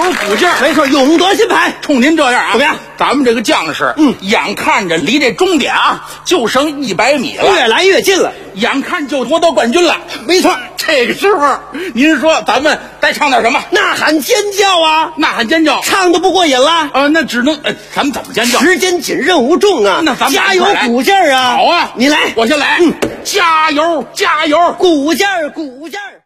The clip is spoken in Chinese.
鼓劲儿， 没错，勇夺金牌。 冲您这样啊， 怎么样？ 咱们这个将士，眼看着离这终点啊就剩100米了， 越来越近了， 眼看就夺得冠军了。 没错， 这个时候，您说咱们该唱点什么？ 呐喊尖叫啊！ 呐喊尖叫， 唱的不过瘾了。 那只能，咱们怎么尖叫？ 时间紧，任务重啊！ 那咱们加油鼓劲儿啊！ 好啊， 你来， 我先来。加油，加油， 鼓劲儿，鼓劲儿。